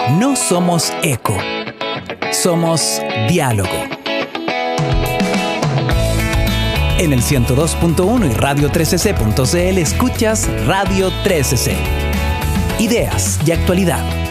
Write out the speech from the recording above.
No somos eco, somos diálogo. En el 102.1 y radio13c.cl escuchas Radio 13C. Ideas y actualidad.